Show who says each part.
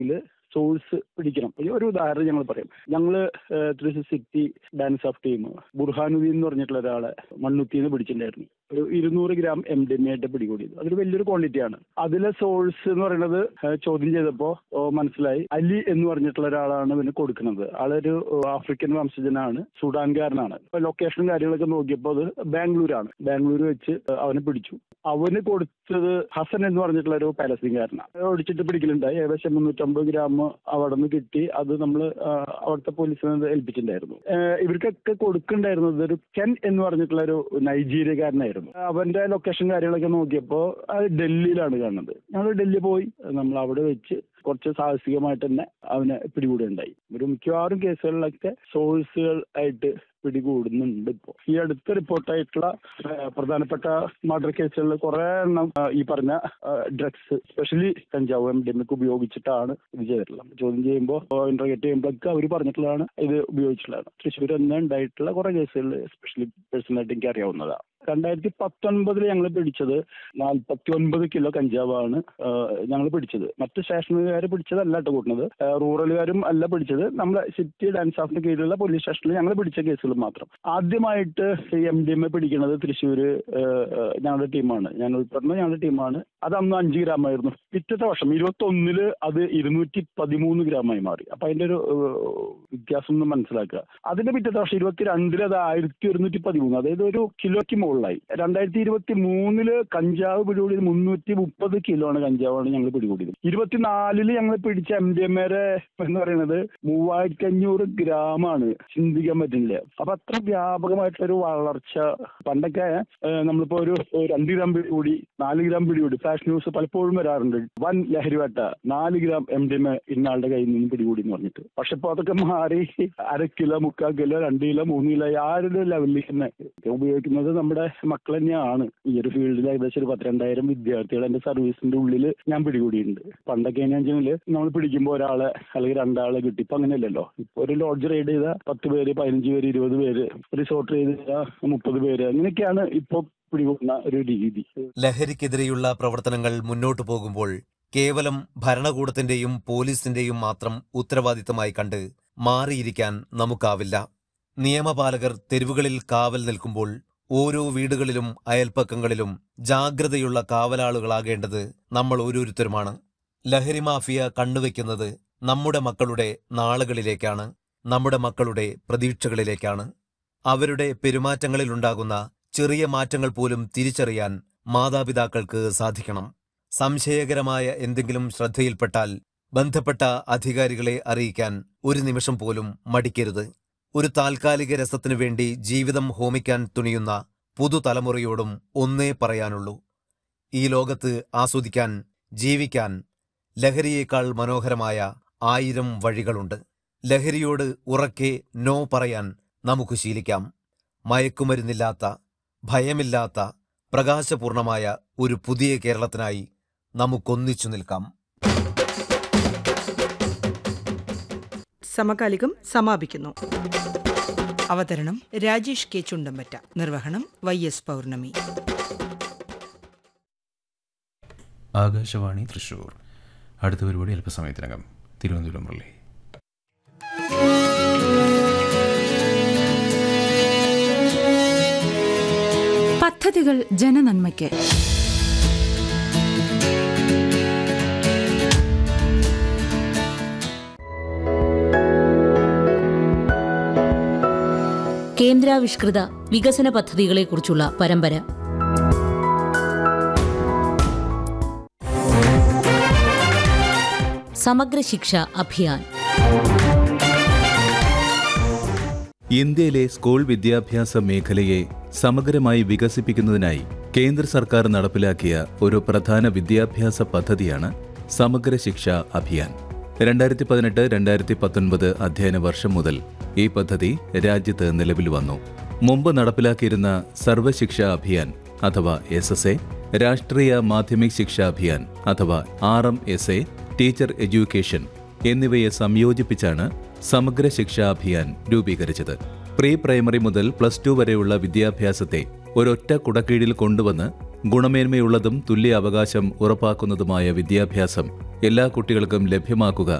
Speaker 1: Source പിടിക്കണം. ഒരു ഉദാഹരണം ഞങ്ങൾ പറയും. ഞങ്ങൾ Thrissur city dance of team Burhanuddin എന്ന് പറഞ്ഞിട്ടുള്ള ഒരാളെ മണ്ണുത്തിന്ന് പിടിച്ചിട്ടുണ്ടായിരുന്നു. ഒരു 200 ഗ്രാം MDMA ആയിട്ട് പിടികൂടിയത്. അതൊരു വലിയൊരു ക്വാണ്ടിറ്റിയാണ്. അതിലെ സോഴ്സ് എന്ന് പറയുന്നത് ചോദ്യം ചെയ്തപ്പോൾ മനസ്സിലായി അലി എന്ന് പറഞ്ഞിട്ടുള്ള ഒരാളാണ് ഇവന് കൊടുക്കുന്നത്. ആളൊരു ആഫ്രിക്കൻ വംശജനാണ്, സുഡാൻകാരനാണ്. ലൊക്കേഷനും കാര്യങ്ങളൊക്കെ നോക്കിയപ്പോൾ അത് ബാംഗ്ലൂരാണ്. ബാംഗ്ലൂർ വെച്ച് അവനെ പിടിച്ചു. അവന് കൊടുത്തത് ഹസൻ എന്ന് പറഞ്ഞിട്ടുള്ള ഒരു പാലസ്തീൻകാരനാണ്. ഒടിച്ചിട്ട് പിടിക്കലുണ്ടായി. ഏകദേശം 350 ഗ്രാം അവിടെ നിന്ന് കിട്ടി. അത് നമ്മൾ അവിടുത്തെ പോലീസിനെ ഏൽപ്പിച്ചിട്ടുണ്ടായിരുന്നു. ഇവർക്കൊക്കെ കൊടുക്കണ്ടായിരുന്നത് ഒരു കെൻ എന്ന് പറഞ്ഞിട്ടുള്ള ഒരു നൈജീരിയക്കാരനായിരുന്നു. അവന്റെ ലൊക്കേഷൻ കാര്യങ്ങളൊക്കെ നോക്കിയപ്പോൾ അത് ഡൽഹിയിലാണ് കാണുന്നത്. ഞങ്ങൾ ഡൽഹി പോയി. നമ്മൾ അവിടെ വെച്ച് കുറച്ച് സാഹസികമായിട്ട് തന്നെ അവനെ പിടികൂടുകയുണ്ടായി. ഒരു മിക്കവാറും കേസുകളിലൊക്കെ സോഴ്സുകൾ ആയിട്ട് പിടികൂടുന്നുണ്ട്. ഇപ്പോൾ ഈ അടുത്ത റിപ്പോർട്ടായിട്ടുള്ള പ്രധാനപ്പെട്ട മർഡർ കേസുകളിൽ കുറെ എണ്ണം ഈ പറഞ്ഞ ഡ്രഗ്സ്, എസ്പെഷ്യലി കഞ്ചാവ് MDMA ഉപയോഗിച്ചിട്ടാണ് ഇത് ചെയ്തിട്ടുള്ളത്. ചോദ്യം ചെയ്യുമ്പോൾ ഇന്റർഗേറ്റ് ചെയ്യുമ്പോഴൊക്കെ അവർ പറഞ്ഞിട്ടുള്ളതാണ് ഇത് ഉപയോഗിച്ചിട്ടുള്ളതാണ്. തൃശ്ശൂർ തന്നെ ഉണ്ടായിട്ടുള്ള കുറെ കേസുകളിൽ എസ്പെഷ്യലി പേഴ്സണലായിട്ട് എനിക്ക് അറിയാവുന്നതാണ്. 2019 ഞങ്ങൾ പിടിച്ചത് 49 കിലോ കഞ്ചാവാണ് ഞങ്ങൾ പിടിച്ചത്. മറ്റ് സ്റ്റേഷനുകാർ പിടിച്ചതല്ല കേട്ടോ കൂട്ടുന്നത്, റൂറലുകാരും അല്ല പിടിച്ചത്. നമ്മുടെ സിറ്റി ഡാൻസ് ഓഫിന് കീഴിലുള്ള പോലീസ് സ്റ്റേഷനിൽ ഞങ്ങൾ പിടിച്ച കേസുകൾ മാത്രം. ആദ്യമായിട്ട് MDMA പിടിക്കുന്നത് തൃശ്ശൂര് ഞങ്ങളുടെ ടീമാണ്, ഞാൻ ഉൾപ്പെടുന്ന ഞങ്ങളുടെ ടീമാണ്. അത് അന്ന് 5 ഗ്രാമായിരുന്നു. പിറ്റത്തെ വർഷം 21 അത് 213 ഗ്രാമായി മാറി. അപ്പൊ അതിന്റെ ഒരു വ്യത്യാസം ഒന്ന് മനസ്സിലാക്കുക. അതിന്റെ പിറ്റത്തെ വർഷം 22 അത് 1113, അതായത് ഒരു കിലോയ്ക്ക് മുകളിലായി. 2023 കഞ്ചാവ് പിടികൂടിയത് 330 കിലോ ആണ് കഞ്ചാവാണ് ഞങ്ങൾ പിടികൂടിയത്. 24 ഞങ്ങൾ പിടിച്ച MDMA എന്ന് പറയുന്നത് 3500 ഗ്രാമാണ്. ചിന്തിക്കാൻ പറ്റുന്നില്ല. അപ്പൊ അത്ര വ്യാപകമായിട്ടൊരു വളർച്ച. പണ്ടൊക്കെ നമ്മളിപ്പോ ഒരു 2 ഗ്രാം പിടികൂടി, 4 ഗ്രാം പിടികൂടി, ഫ്ലാഷ് ന്യൂസ് പലപ്പോഴും വരാറുണ്ട്. വൻ ലഹരിവേട്ട, 4 ഗ്രാം MDMA ഇന്നാളുടെ കയ്യിൽ നിന്ന് പിടികൂടി എന്ന് പറഞ്ഞിട്ട്. പക്ഷെ ഇപ്പൊ അതൊക്കെ മാറി 1/2 കിലോ, 3/4 കിലോ, 2 കിലോ, 3 കിലോ ആ ഒരു ലെവലിൽ തന്നെ ഉപയോഗിക്കുന്നത് നമ്മുടെ മക്കൾ തന്നെയാണ്. ഈ ഒരു ഫീൽഡിൽ ഏകദേശം ഒരു 12,000 വിദ്യാർത്ഥികൾ എന്റെ സർവീസിന്റെ ഉള്ളിൽ ഞാൻ പിടികൂടിയിട്ടുണ്ട്. പണ്ടൊക്കെ നമ്മൾ പിടിക്കുമ്പോൾ ഒരാളെ അല്ലെങ്കിൽ 2 കിട്ടി. ഇപ്പൊ അങ്ങനെയല്ലല്ലോ. ഇപ്പൊ ഒരു ലോഡ്ജ് റെയ്ഡ് ചെയ്ത 10 പേര്, 15 പേര്, 20 പേര്, റിസോർട്ട് റെയ്ഡ് ചെയ്ത 30 പേര്, അങ്ങനെയൊക്കെയാണ് ഇപ്പൊ പിടികൂടുന്ന ഒരു രീതി.
Speaker 2: ലഹരിക്കെതിരെയുള്ള പ്രവർത്തനങ്ങൾ മുന്നോട്ടു പോകുമ്പോൾ കേവലം ഭരണകൂടത്തിന്റെയും പോലീസിന്റെയും മാത്രം ഉത്തരവാദിത്തമായി കണ്ട് മാറിയിരിക്കാൻ നമുക്കാവില്ല. നിയമപാലകർ തെരുവുകളിൽ കാവൽ നിൽക്കുമ്പോൾ ഓരോ വീടുകളിലും അയൽപ്പക്കങ്ങളിലും ജാഗ്രതയുള്ള കാവലാളുകളാകേണ്ടത് നമ്മൾ ഓരോരുത്തരുമാണ്. ലഹരി മാഫിയ കണ്ണുവെക്കുന്നത് നമ്മുടെ മക്കളുടെ നാളുകളിലേക്കാണ്, നമ്മുടെ മക്കളുടെ പ്രതീക്ഷകളിലേക്കാണ്. അവരുടെ പെരുമാറ്റങ്ങളിലുണ്ടാകുന്ന ചെറിയ മാറ്റങ്ങൾ പോലും തിരിച്ചറിയാൻ മാതാപിതാക്കൾക്ക് സാധിക്കണം. സംശയകരമായ എന്തെങ്കിലും ശ്രദ്ധയിൽപ്പെട്ടാൽ ബന്ധപ്പെട്ട അധികാരികളെ അറിയിക്കാൻ ഒരു നിമിഷം പോലും മടിക്കരുത്. ഒരു താൽക്കാലിക രസത്തിനു വേണ്ടി ജീവിതം ഹോമിക്കാൻ തുനിയുന്ന പുതുതലമുറയോടും ഒന്നേ പറയാനുള്ളൂ: ഈ ലോകത്ത് ആസ്വദിക്കാൻ, ജീവിക്കാൻ ലഹരിയേക്കാൾ മനോഹരമായ 1000 വഴികളുണ്ട്. ലഹരിയോട് ഉറക്കെ നോ പറയാൻ നമുക്ക് ശീലിക്കാം. മയക്കുമരുന്നില്ലാത്ത, ഭയമില്ലാത്ത, പ്രകാശപൂർണമായ ഒരു പുതിയ കേരളത്തിനായി നമുക്കൊന്നിച്ചു നിൽക്കാം.
Speaker 3: സമകാലികം സമാപിക്കുന്നു. അവതരണം രാജേഷ് കെ ചുണ്ടമ്പറ്റ. നിർവഹണം YS പൗർണമി.
Speaker 4: ആകാശവാണി തൃശൂർ. അടുത്ത പരിപാടി അല്പസമയത്തിനകം തിരുവനന്തപുരം റിലേ.
Speaker 5: പദ്ധതികൾ ജനനന്മയ്ക്ക്.
Speaker 6: കേന്ദ്രാവിഷ്കൃത വികസന പദ്ധതികളെക്കുറിച്ചുള്ള പരമ്പര. സമഗ്ര ശിക്ഷ അഭിയാൻ.
Speaker 7: ഇന്ത്യയിലെ സ്കൂൾ വിദ്യാഭ്യാസ മേഖലയെ സമഗ്രമായി വികസിപ്പിക്കുന്നതിനായി കേന്ദ്ര സർക്കാർ നടപ്പിലാക്കിയ ഒരു പ്രധാന വിദ്യാഭ്യാസ പദ്ധതിയാണ് സമഗ്ര ശിക്ഷ അഭിയാൻ. 2018-2019 അധ്യയന വർഷം മുതൽ ഈ പദ്ധതി രാജ്യത്ത് നിലവിൽ വന്നു. മുമ്പ് നടപ്പിലാക്കിയിരുന്ന സർവശിക്ഷ അഭിയാൻ അഥവാ SSA, രാഷ്ട്രീയ മാധ്യമിക് ശിക്ഷാ അഭിയാൻ അഥവാ RMSA, ടീച്ചർ എഡ്യൂക്കേഷൻ എന്നിവയെ സംയോജിപ്പിച്ചാണ് സമഗ്ര ശിക്ഷാ അഭിയാൻ രൂപീകരിച്ചത്. പ്രീ പ്രൈമറി മുതൽ +2 വരെയുള്ള വിദ്യാഭ്യാസത്തെ ഒരൊറ്റ കുടക്കീഴിൽ കൊണ്ടുവന്ന് ഗുണമേന്മയുള്ളതും തുല്യ അവകാശം ഉറപ്പാക്കുന്നതുമായ വിദ്യാഭ്യാസം എല്ലാ കുട്ടികൾക്കും ലഭ്യമാക്കുക